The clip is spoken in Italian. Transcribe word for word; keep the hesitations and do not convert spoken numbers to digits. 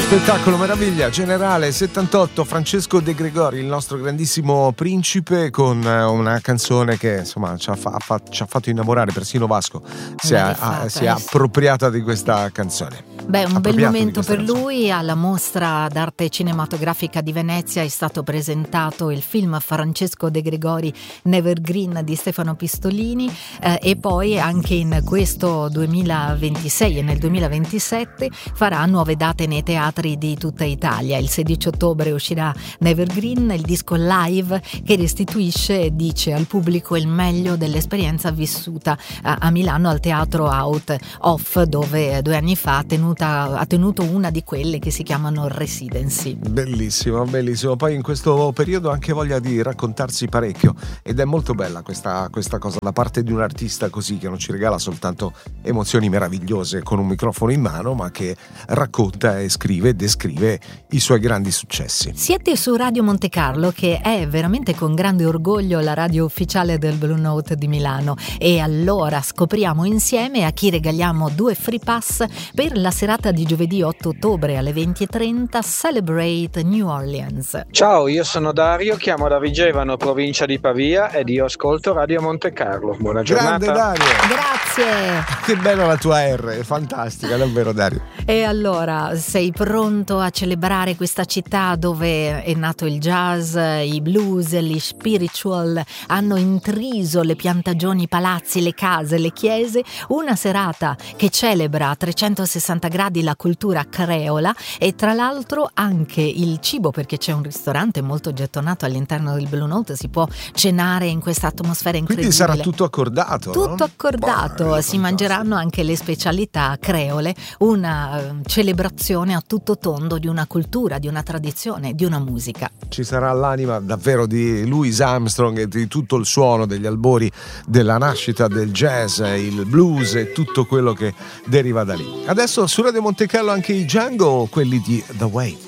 Spettacolo, meraviglia generale settantotto, Francesco De Gregori, il nostro grandissimo principe, con una canzone che insomma ci ha, fa, fa, ci ha fatto innamorare. Persino Vasco si è, ha, si è appropriata di questa canzone. Beh, un bel momento per lui. Alla mostra d'arte cinematografica di Venezia è stato presentato il film Francesco De Gregori Nevergreen di Stefano Pistolini, eh, e poi anche in questo duemilaventisei e nel duemilaventisette farà nuove date nei teatri di tutta Italia. Il sedici ottobre uscirà Nevergreen, il disco live che restituisce e dice al pubblico il meglio dell'esperienza vissuta a, a Milano al Teatro Out Off, dove due anni fa ha tenuto ha tenuto una di quelle che si chiamano residency. Bellissimo, bellissimo. Poi in questo periodo ha anche voglia di raccontarsi parecchio, ed è molto bella questa, questa cosa da parte di un artista così, che non ci regala soltanto emozioni meravigliose con un microfono in mano, ma che racconta e scrive e descrive i suoi grandi successi. Siete su Radio Monte Carlo, che è veramente con grande orgoglio la radio ufficiale del Blue Note di Milano, e allora scopriamo insieme a chi regaliamo due free pass per la serata di giovedì otto ottobre alle venti e trenta Celebrate New Orleans. Ciao, io sono Dario, chiamo da Vigevano, provincia di Pavia, ed io ascolto Radio Monte Carlo. Buona giornata. Grande Dario. Grazie. Che bella la tua R, è fantastica, davvero Dario. E allora, sei pronto a celebrare questa città dove è nato il jazz, i blues, gli spiritual hanno intriso le piantagioni, i palazzi, le case, le chiese? Una serata che celebra a trecentosessanta gradi la cultura creola e tra l'altro anche il cibo, perché c'è un ristorante molto gettonato all'interno del Blue Note, si può cenare in questa atmosfera incredibile. Quindi sarà tutto accordato, tutto no? accordato, Bah, si mangeranno anche le specialità creole, una uh, celebrazione a tutto tondo di una cultura, di una tradizione, di una musica. Ci sarà l'anima davvero di Louis Armstrong e di tutto il suono degli albori della nascita del jazz, il blues e tutto quello che deriva da lì. Adesso su Radio Monte Carlo anche i Django, quelli di The Wave.